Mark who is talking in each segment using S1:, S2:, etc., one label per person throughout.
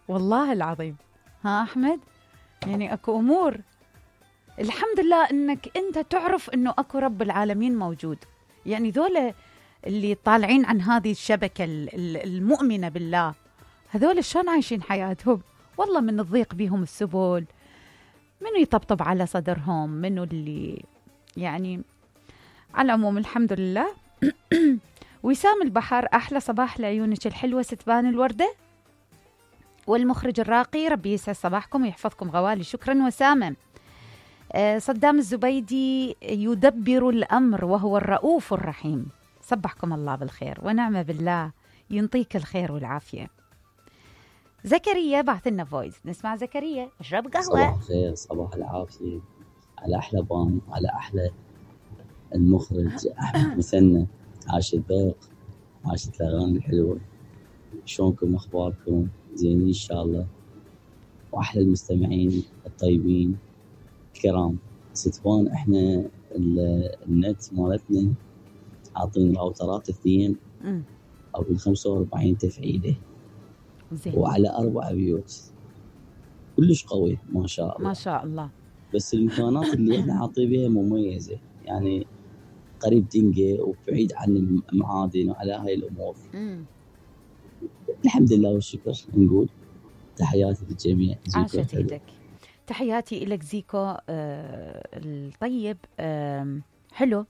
S1: والله العظيم. ها أحمد، يعني أكو أمور الحمد لله إنك أنت تعرف إنه أكو رب العالمين موجود. يعني ذولا اللي طالعين عن هذه الشبكة المؤمنة بالله، هذول شلون عايشين حياتهم؟ والله من الضيق بيهم السبل، منو يطبطب على صدرهم، منو اللي يعني على العموم الحمد لله. وسام البحر، أحلى صباح لعيونك الحلوة ستبان الوردة. والمخرج الراقي، ربي يسعد صباحكم ويحفظكم غوالي. شكرا وسامة. صدام الزبيدي، يدبر الأمر وهو الرؤوف الرحيم. صبحكم الله بالخير ونعم بالله، ينطيك الخير والعافية. زكريا بعث لنا فويس، نسمع زكريا. اشرب قهوة.
S2: صباح الخير، صباح العافية على أحلى بان، على أحلى المخرج أحمد مثنى. عاش الذوق، عاشت الأغاني الحلوة. شلونكم، أخباركم؟ زينين إن شاء الله. وأحلى المستمعين الطيبين الكرام. ستوان إحنا النت مالتنا عاطين الراوترات 2 أو 45 تفعيلة
S1: زين.
S2: وعلى 4 بيوت، كلش قوي ما شاء الله
S1: ما شاء الله.
S2: بس المكانات اللي احنا عاطين بها مميزة، يعني قريب دنقة وبعيد عن المعادن وعلى هاي الأمور. الحمد لله والشكر. نقول تحياتي للجميع.
S1: عاشت ايدك. تحياتي إلك زيكو. الطيب. حلو.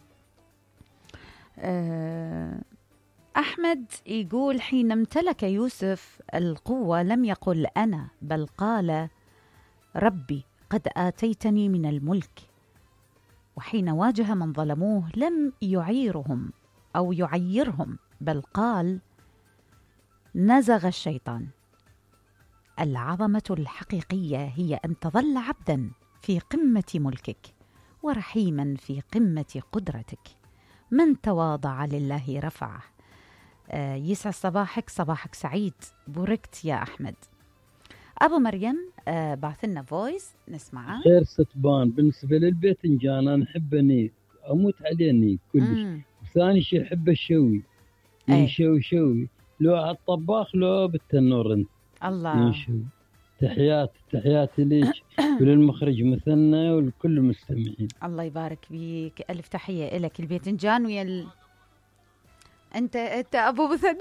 S1: أحمد يقول حين امتلك يوسف القوة لم يقل أنا، بل قال ربي قد آتيتني من الملك. وحين واجه من ظلموه لم يعيرهم أو يعيرهم، بل قال نزغ الشيطان. العظمة الحقيقية هي أن تظل عبدا في قمة ملكك ورحيما في قمة قدرتك. من تواضع لله رفعه. يسعد صباحك، صباحك سعيد. بوركت يا أحمد. أبو مريم بعثلنا فويس، نسمعه.
S3: خير ستبان. بالنسبة للباذنجان أنا أحب نيك، أموت عليه نيك كلش. وثاني شيء أحب الشوي، شوي لو على الطباخ لو بالتنور انت.
S1: الله.
S3: ينشوي. تحياتي ليك وللمخرج مثنى ولكل المستمعين.
S1: الله يبارك بيك، ألف تحية إلك. الباذنجان ويا أنت أبو مثنى.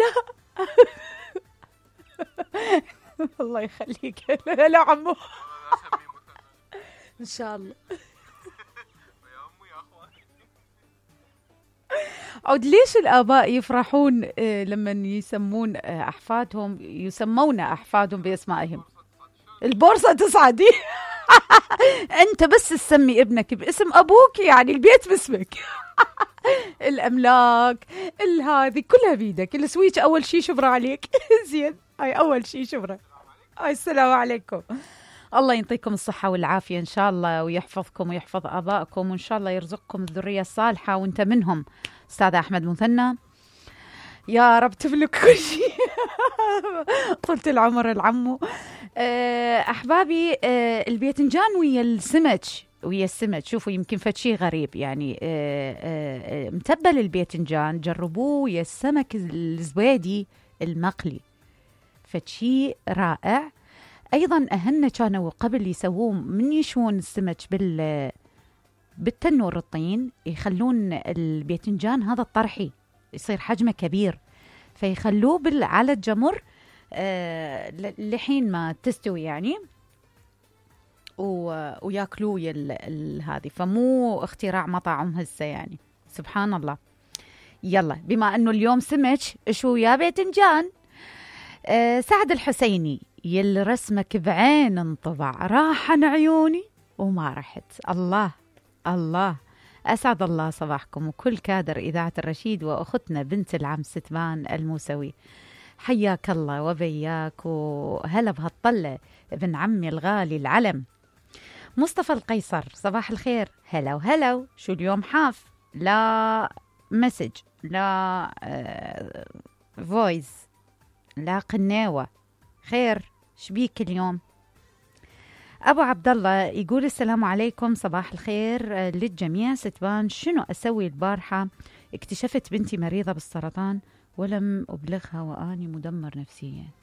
S1: الله يخليك. لا عمو. إن شاء الله. عود ليش الآباء يفرحون لما يسمون أحفادهم، يسمون أحفادهم بأسمائهم؟ البورصة تصعدي. أنت بس تسمي ابنك باسم أبوك، يعني البيت باسمك. الأملاك هذه كلها بيدك. السويتش أول شيء شبرة عليك. زين، هاي أول شيء شبرة. هاي السلام عليكم. الله ينطيكم الصحة والعافية إن شاء الله، ويحفظكم ويحفظ آبائكم، وإن شاء الله يرزقكم الذرية الصالحة وأنت منهم. أستاذ أحمد مثنى، يا رب تملك كل شيء. طولة العمر العمو. أحبابي، الباذنجان ويا السمك شوفوا يمكن فشي غريب، يعني متبل الباذنجان جربوه ويا السمك الزبيدي المقلي، فشي رائع. أيضا أهلنا كانوا قبل يسوون من يشون السمك بالتنور الطين، يخلون الباذنجان هذا الطرحي يصير حجمه كبير، فيخلوه على الجمر لحين ما تستوي يعني، وياكلوه هذه. فمو اختراع مطاعم هسه يعني، سبحان الله. يلا، بما انه اليوم سمك شو يا باذنجان. سعد الحسيني، يل رسمك بعين انطبع، راح عن عيوني وما رحت. الله الله. أسعد الله صباحكم وكل كادر إذاعة الرشيد وأختنا بنت العم ستبان الموسوي. حياك الله وبياك، وهلا بهالطلة ابن عمي الغالي العلم. مصطفى القيصر، صباح الخير. هلا وهلا. شو اليوم حاف؟ لا مسج، لا فويس، لا قناوة. خير، شبيك اليوم؟ أبو عبد الله يقول السلام عليكم، صباح الخير للجميع. ستبان، شنو أسوي البارحة؟ اكتشفت بنتي مريضة بالسرطان ولم أبلغها وأني مدمر نفسيا.